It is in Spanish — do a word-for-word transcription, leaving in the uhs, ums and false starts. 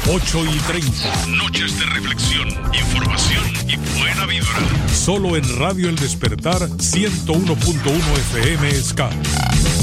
ocho y treinta. Noches de reflexión, información y buena vibra. Solo en Radio El Despertar ciento uno punto uno F M Ska.